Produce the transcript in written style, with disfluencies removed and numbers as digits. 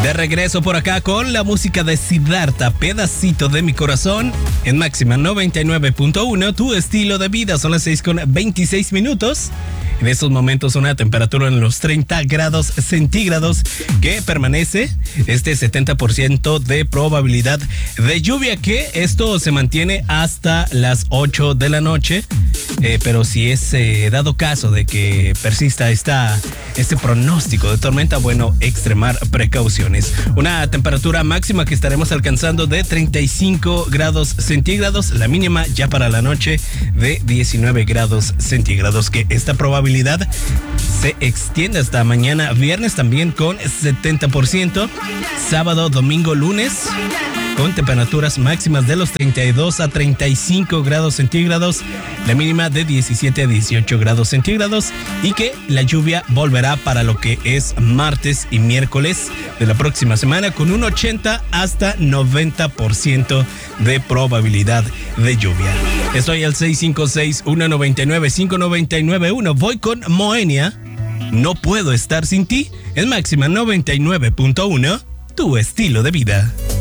De regreso por acá con la música de Siddhartha, Pedacito de mi corazón, en máxima 99.1, tu estilo de vida. Son las 6:26. En estos momentos una temperatura en los 30 grados centígrados que permanece 70% de probabilidad de lluvia, que esto se mantiene hasta las 8 de la noche. Pero si es dado caso de que persista este pronóstico de tormenta, bueno, extremar precauciones. Una temperatura máxima que estaremos alcanzando de 35 grados centígrados, la mínima ya para la noche de 19 grados centígrados, que esta probabilidad se extiende hasta mañana viernes también con 70%, sábado, domingo, lunes con temperaturas máximas de los 32 a 35 grados centígrados, la mínima de 17 a 18 grados centígrados, y que la lluvia volverá para lo que es martes y miércoles de la próxima semana con un 80 hasta 90% de probabilidad de lluvia. Estoy al 656-199-5991. Voy con Moenia. No puedo estar sin ti. En máxima 99.1, tu estilo de vida.